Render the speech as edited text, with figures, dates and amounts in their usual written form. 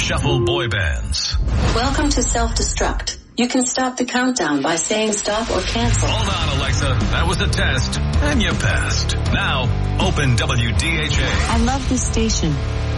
Shuffle boy bands. Welcome to Self-Destruct. You can stop the countdown by saying stop or cancel. Hold on, Alexa. That was a test, and you passed. Now, open WDHA. I love this station.